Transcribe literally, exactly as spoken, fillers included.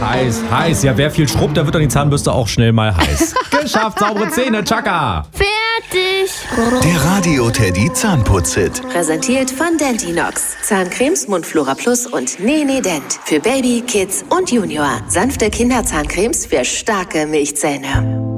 Heiß, heiß. Ja, wer viel schrubbt, der wird an die Zahnbürste auch schnell mal heiß. Geschafft, saubere Zähne, Chaka. Fertig. Der Radio Teddy Zahnputz-Hit. Präsentiert von Dentinox. Zahncremes, Mundflora Plus und Nene Dent. Für Baby, Kids und Junior. Sanfte Kinderzahncremes für starke Milchzähne.